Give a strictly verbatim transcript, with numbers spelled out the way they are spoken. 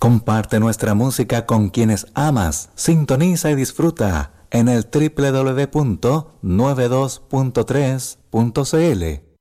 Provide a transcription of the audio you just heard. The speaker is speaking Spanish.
Comparte nuestra música con quienes amas. Sintoniza y disfruta en el doble u doble u doble u punto noventa y dos punto tres punto c l.